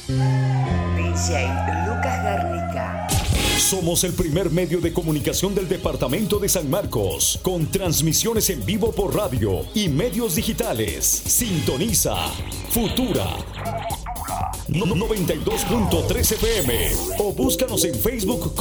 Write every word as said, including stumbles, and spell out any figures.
D J Lucas Garnica. Somos el primer medio de comunicación del departamento de San Marcos, con transmisiones en vivo por radio y medios digitales. Sintoniza Futura noventa y dos punto tres F M o búscanos en Facebook